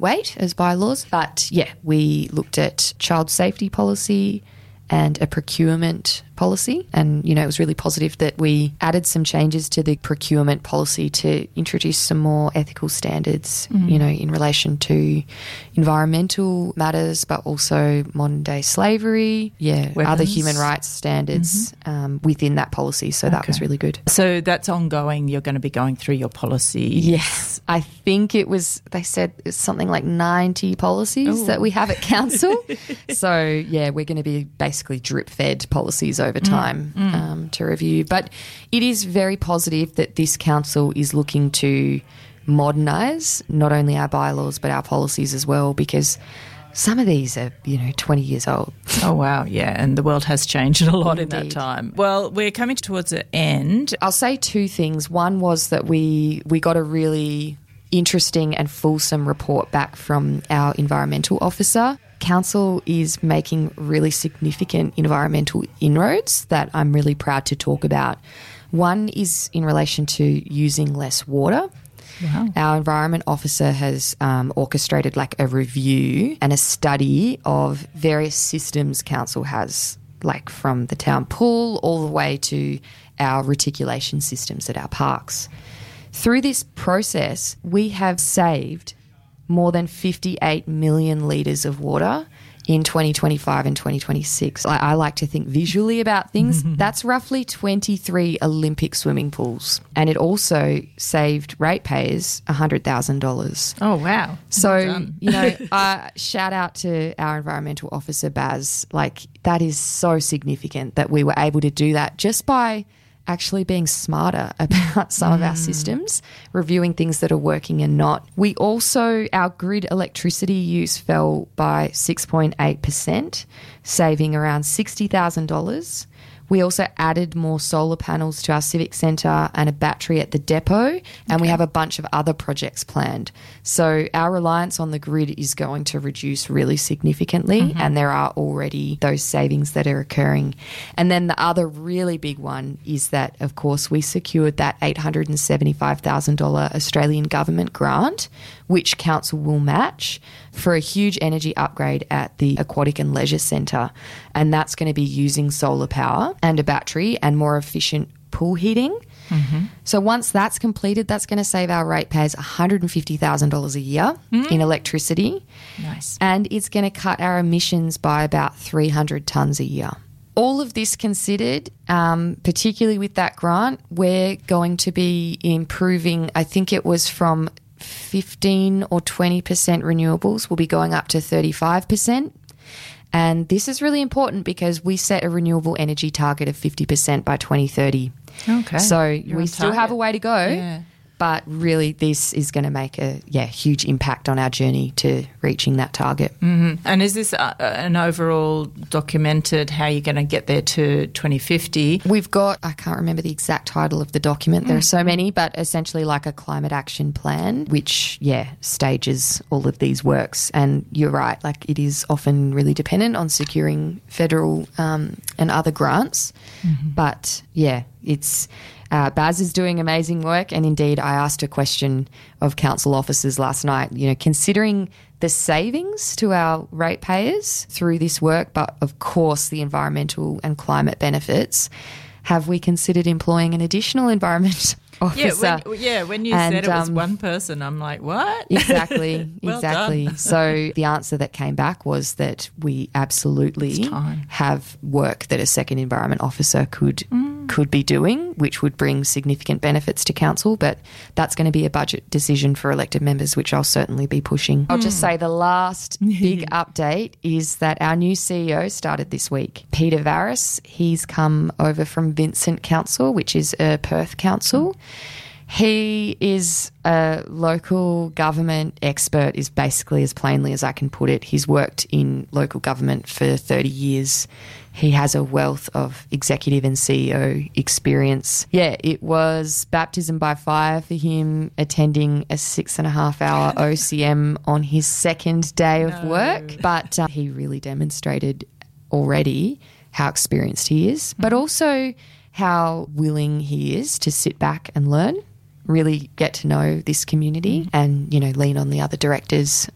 weight as bylaws. But yeah, we looked at child safety policy and a procurement policy. And, you know, it was really positive that we added some changes to the procurement policy to introduce some more ethical standards, you know, in relation to environmental matters, but also modern day slavery, other human rights standards within that policy. So that was really good. So that's ongoing. You're going to be going through your policy. Yes. I think they said it's something like 90 policies that we have at council. So, yeah, we're going to be basically drip-fed policies over time to review. But it is very positive that this council is looking to modernise not only our bylaws but our policies as well, because some of these are, 20 years old. Oh, wow, yeah, and the world has changed a lot in that time. Well, we're coming towards the end. I'll say two things. One was that we got a really interesting and fulsome report back from our environmental officer. Council is making really significant environmental inroads that I'm really proud to talk about. One is in relation to using less water. Wow. Our environment officer has orchestrated like a review and a study of various systems council has, like from the town pool all the way to our reticulation systems at our parks. Through this process, we have saved more than 58 million litres of water in 2025 and 2026. I like to think visually about things. That's roughly 23 Olympic swimming pools. And it also saved ratepayers $100,000. Oh, wow. So, shout out to our environmental officer, Baz. Like, that is so significant that we were able to do that just by actually being smarter about some of our systems, reviewing things that are working and not. We also, our grid electricity use fell by 6.8%, saving around $60,000. We also added more solar panels to our civic centre and a battery at the depot, and we have a bunch of other projects planned. So our reliance on the grid is going to reduce really significantly, and there are already those savings that are occurring. And then the other really big one is that, of course, we secured that $875,000 Australian government grant, which council will match for a huge energy upgrade at the Aquatic and Leisure Centre. And that's going to be using solar power and a battery and more efficient pool heating. So once that's completed, that's going to save our ratepayers $150,000 a year in electricity. Nice. And it's going to cut our emissions by about 300 tonnes a year. All of this considered, particularly with that grant, we're going to be improving, I think it was from 15 or 20% renewables, will be going up to 35%. And this is really important because we set a renewable energy target of 50% by 2030. Okay. So we still have a way to go, but really this is going to make a huge impact on our journey to reaching that target. And is this an overall documented how you're going to get there to 2050? We've got, I can't remember the exact title of the document, there are so many, but essentially like a climate action plan, which, stages all of these works. And you're right, like it is often really dependent on securing federal and other grants. But it's... Baz is doing amazing work, and indeed I asked a question of council officers last night, considering the savings to our ratepayers through this work, but of course the environmental and climate benefits, have we considered employing an additional environment officer? When you said it was one person, I'm like, what? Exactly, Well exactly. done. So the answer that came back was that we absolutely have work that a second environment officer could be doing, which would bring significant benefits to council, but that's going to be a budget decision for elected members, which I'll certainly be pushing. I'll just say the last big update is that our new CEO started this week. Peter Varys, he's come over from Vincent Council, which is a Perth council. He is a local government expert, is basically as plainly as I can put it. He's worked in local government for 30 years. He has a wealth of executive and CEO experience. Yeah, it was baptism by fire for him, attending a 6.5-hour OCM on his second day of work. But he really demonstrated already how experienced he is, but also how willing he is to sit back and learn, really get to know this community and, lean on the other directors